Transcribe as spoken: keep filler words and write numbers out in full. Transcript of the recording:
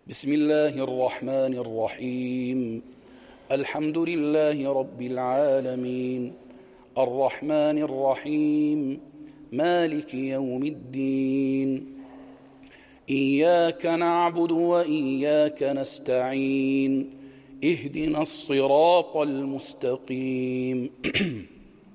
بسم الله الرحمن الرحيم. الحمد لله رب العالمين، الرحمن الرحيم، مالك يوم الدين. إياك نعبد وإياك نستعين، اهدنا الصراط المستقيم